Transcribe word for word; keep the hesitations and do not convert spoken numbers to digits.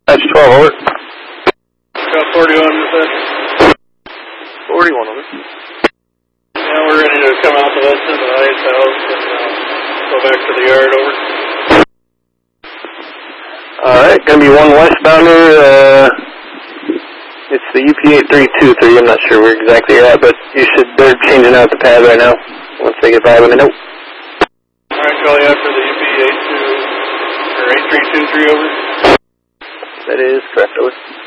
That's twelve, over. Got forty-one, you said? forty-one, over. Now we're ready to come out the west end of the ice house and uh, go back to the yard, over. Alright, gonna be one westbounder, uh, it's the U P eight three two three, I'm not sure where exactly you're at, but you should, they're changing out the pad right now. Once they get by, let me know. Alright, call you after the U P eight two, or eight three two three, over. That is correct, over.